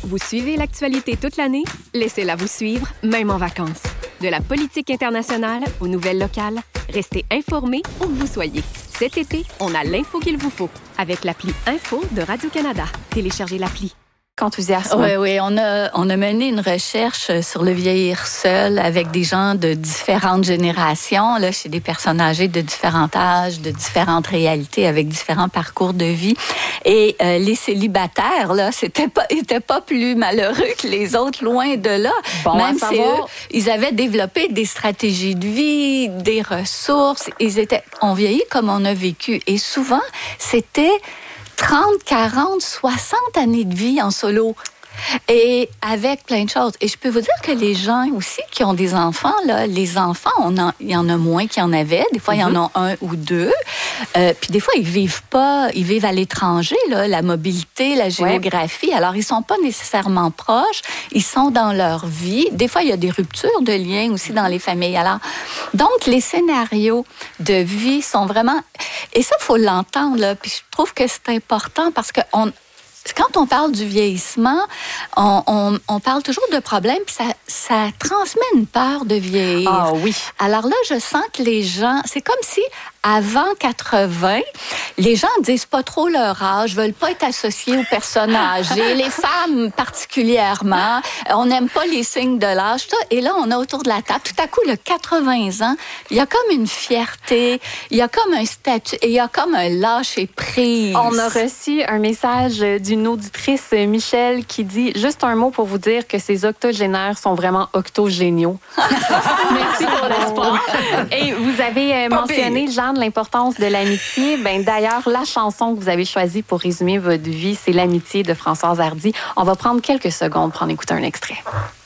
Vous suivez l'actualité toute l'année? Laissez-la vous suivre, même en vacances. De la politique internationale aux nouvelles locales, restez informés où que vous soyez. Cet été, on a l'info qu'il vous faut avec l'appli Info de Radio-Canada. Téléchargez l'appli. Enthousiasme. Oui, on a mené une recherche sur le vieillir seul avec des gens de différentes générations, là, chez des personnes âgées de différents âges, de différentes réalités, avec différents parcours de vie. Et les célibataires, là, étaient pas plus malheureux que les autres, loin de là. Bon, même si eux, ils avaient développé des stratégies de vie, des ressources. On vieillit comme on a vécu. Et souvent, c'était 30, 40, 60 années de vie en solo. Et avec plein de choses. Et je peux vous dire que les gens aussi qui ont des enfants, là, les enfants, il y en a moins qu'il y en avait. Des fois, il y en a un ou deux. Puis des fois, ils vivent à l'étranger, là, la mobilité, la géographie. Ouais. Alors, ils sont pas nécessairement proches. Ils sont dans leur vie. Des fois, il y a des ruptures de liens aussi dans les familles. Alors, donc, les scénarios de vie sont vraiment... Et ça, il faut l'entendre, là. Puis je trouve que c'est important parce que quand on parle du vieillissement, on parle toujours de problèmes, puis ça transmet une peur de vieillir. Ah oui. Alors là, je sens que les gens, c'est comme si avant 80, les gens disent pas trop leur âge, veulent pas être associés aux personnes âgées, les femmes particulièrement, on n'aime pas les signes de l'âge, tout. Et là, on a autour de la table, tout à coup, le 80 ans, il y a comme une fierté, il y a comme un statut, et il y a comme un lâcher-prise. On a reçu un message d'une auditrice, Michel, qui dit juste un mot pour vous dire que ces octogénaires sont vraiment octogéniaux. Merci pour l'espoir. Et vous avez mentionné, Jeanne, l'importance de l'amitié. D'ailleurs, la chanson que vous avez choisie pour résumer votre vie, c'est L'amitié de Françoise Hardy. On va prendre quelques secondes pour en écouter un extrait.